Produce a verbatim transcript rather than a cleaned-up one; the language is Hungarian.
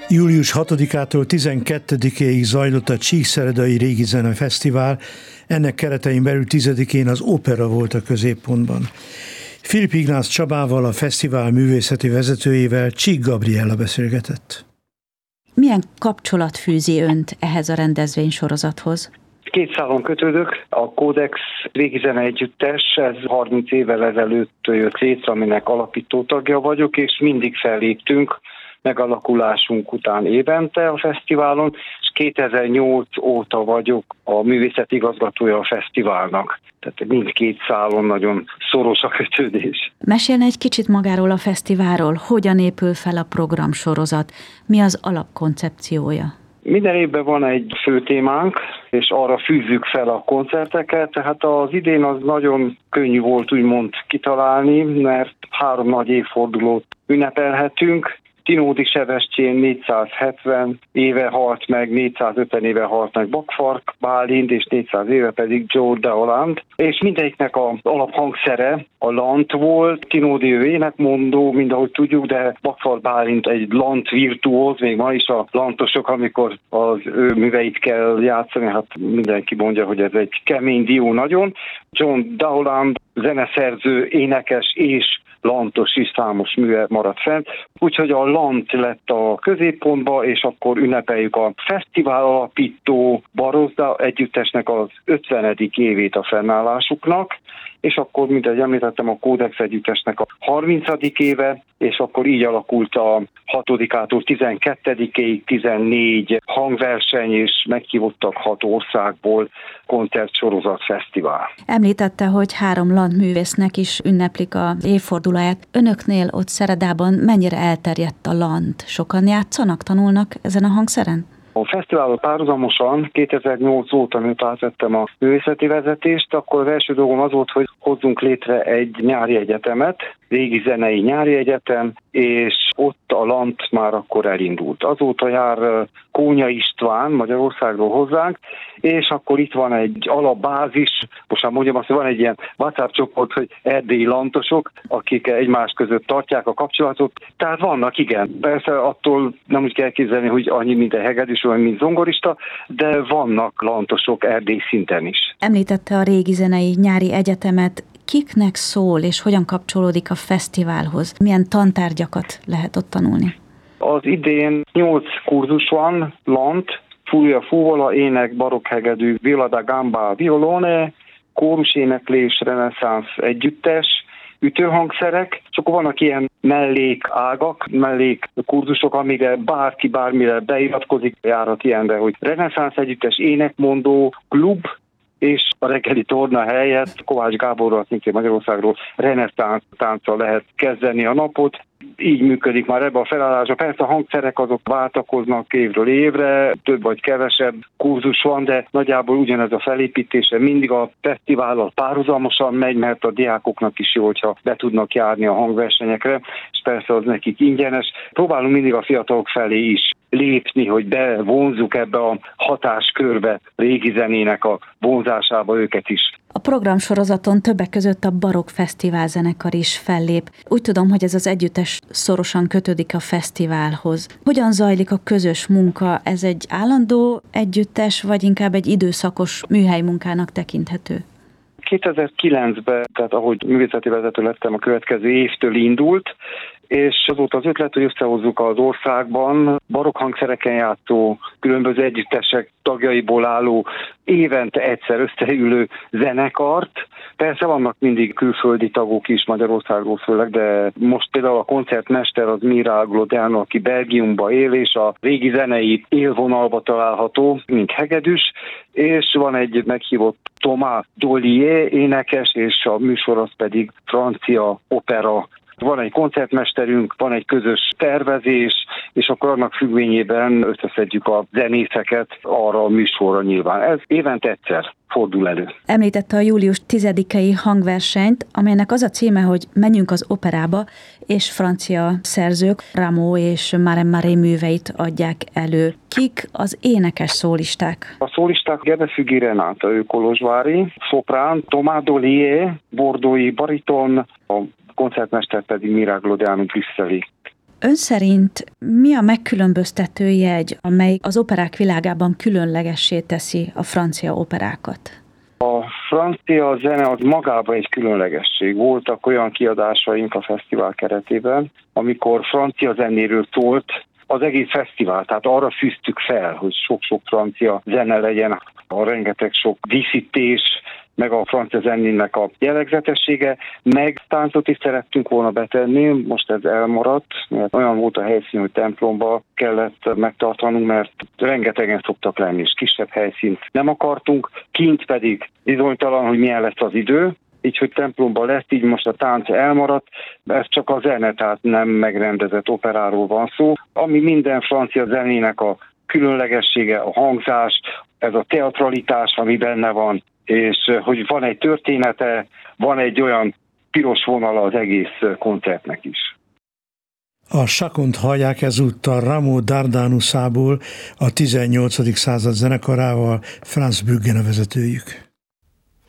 július hatodikától tizenkettedikéig zajlott a Csíkszeredai Régi Zene Fesztivál, ennek keretein belül tizedikén az opera volt a középpontban. Filip Ignác Csabával, a fesztivál művészeti vezetőjével Csík Gabriella beszélgetett. Milyen kapcsolat fűzi önt ehhez a rendezvénysorozathoz? Két szálon kötődök, a Kódex Régi Zene Együttes, ez harminc évvel ezelőtt jött létre, aminek alapító tagja vagyok, és mindig felléptünk megalakulásunk után évente a fesztiválon, és kétezer-nyolc óta vagyok a művészeti igazgatója a fesztiválnak. Tehát mindkét szálon nagyon szoros a kötődés. Mesélne egy kicsit magáról a fesztiválról, hogyan épül fel a programsorozat, mi az alapkoncepciója? Minden évben van egy fő témánk, és arra fűzzük fel a koncerteket, tehát az idén az nagyon könnyű volt úgymond kitalálni, mert három nagy évfordulót ünnepelhetünk. Tinódi Sebestyén négyszázhetven éve halt meg, négyszázötven éve halt meg Bakfark Bálint, és négyszáz éve pedig Joe Daoland. És mindegyiknek az alaphangszere a lant volt. Tinódi ő énekmondó, mind ahogy tudjuk, de Bakfark Bálint egy lant virtuóz, még ma is a lantosok, amikor az ő műveit kell játszani, hát mindenki mondja, hogy ez egy kemény dió nagyon. John Daoland zeneszerző, énekes és lantos is számos műve maradt fent, úgyhogy a lant lett a középpontba, és akkor ünnepeljük a fesztivál alapító Barozda együttesnek az ötvenedik évét a fennállásuknak, és akkor, mint ahogy említettem, a Kódex együttesnek a harmincadik éve, és akkor így alakult a hatodikától tizenkettedikéig tizennégy hangverseny, és meghívottak hat országból koncertsorozat fesztivál. Említette, hogy három landművésznek is ünneplik az évfordulóját. Önöknél ott Szeredában mennyire elterjedt a lant? Sokan játszanak, tanulnak ezen a hangszeren? A fesztiválon párhuzamosan kétezer-nyolc óta, miután átvettem a művészeti vezetést, akkor az első dolgom az volt, hogy hozzunk létre egy nyári egyetemet, régi zenei nyári egyetem, és ott a lant már akkor elindult. Azóta jár Kónya István Magyarországról hozzánk, és akkor itt van egy alapbázis, most már mondjam azt, hogy van egy ilyen WhatsApp csoport, hogy erdélyi lantosok, akik egymás között tartják a kapcsolatot. Tehát vannak, igen, persze attól nem úgy kell képzelni, hogy annyi, mint egy hegedűs, vagy mint zongorista, de vannak lantosok erdély szinten is. Említette a régi zenei nyári egyetemet. Kiknek szól, és hogyan kapcsolódik a fesztiválhoz? Milyen tantárgyakat lehet ott tanulni? Az idén nyolc kurzus van, lant, fújja fúvola, ének, barokkhegedű, viola da gamba, violone, kóruséneklés, reneszánsz együttes, ütőhangszerek, és akkor vannak ilyen mellékágak, mellékkurzusok, amire bárki bármire beiratkozik, járhat ilyenre, hogy reneszánsz együttes, énekmondó, klub, és a reggeli torna helyett Kovács Gáborral, szintén Magyarországról reneszánsz tánccal lehet kezdeni a napot. Így működik már ebbe a felállásba. Persze a hangszerek azok váltakoznak évről évre, több vagy kevesebb kurzus van, de nagyjából ugyanez a felépítése mindig a fesztivállal párhuzamosan megy, mert a diákoknak is jó, hogyha be tudnak járni a hangversenyekre, és persze az nekik ingyenes. Próbálunk mindig a fiatalok felé is lépni, hogy bevonzzuk ebbe a hatáskörbe, régi zenének a vonzásába őket is. A programsorozaton többek között a Barokk Fesztivál zenekar is fellép. Úgy tudom, hogy ez az együttes szorosan kötődik a fesztiválhoz. Hogyan zajlik a közös munka? Ez egy állandó együttes, vagy inkább egy időszakos műhelymunkának tekinthető? kétezer-kilencben, tehát ahogy művészeti vezető lettem, a következő évtől indult, és azóta az ötlet, hogy összehozzuk az országban barokk hangszereken játszó, különböző együttesek tagjaiból álló, évente egyszer összeülő zenekart. Persze vannak mindig külföldi tagok is Magyarországról főleg, de most például a koncertmester az Mira Glodiano, aki Belgiumban él, és a régi zenei élvonalba található, mint hegedűs, és van egy meghívott Thomas Dollier énekes, és a műsor az pedig francia opera. Van egy koncertmesterünk, van egy közös tervezés, és akkor annak függvényében összeszedjük a zenészeket arra a műsorra nyilván. Ez évente egyszer fordul elő. Említette a július tizedikei hangversenyt, amelynek az a címe, hogy Menjünk az operába, és francia szerzők Rameau és Maremmaré műveit adják elő. Kik az énekes szólisták? A szólisták Gebefügi Renáta, ő kolozsvári, szoprán, Thomas Dollier, bordói bariton, a koncertmester pedig Mira Glodiano brüsszeli. Ön szerint mi a megkülönböztető jegy, amely az operák világában különlegessé teszi a francia operákat? A francia zene az magában egy különlegesség. Voltak olyan kiadásaink a fesztivál keretében, amikor francia zenéről szólt az egész fesztivál, tehát arra fűztük fel, hogy sok-sok francia zene legyen, a rengeteg sok díszítés, meg a francia zenének a jellegzetessége, meg táncot is szerettünk volna betenni, most ez elmaradt, mert olyan volt a helyszín, hogy templomba kellett megtartanunk, mert rengetegen szoktak lenni, és kisebb helyszínt nem akartunk, kint pedig bizonytalan, hogy milyen lesz az idő, így, hogy templomban lesz, így most a tánc elmaradt, ez csak a zene, tehát nem megrendezett operáról van szó, ami minden francia zenének a különlegessége, a hangzás, ez a teatralitás, ami benne van, és hogy van egy története, van egy olyan piros vonala az egész koncertnek is. A Sakont hallják ezúttal Rameau Dardanusából, a tizennyolcadik század zenekarával, Franz Bruggen a vezetőjük.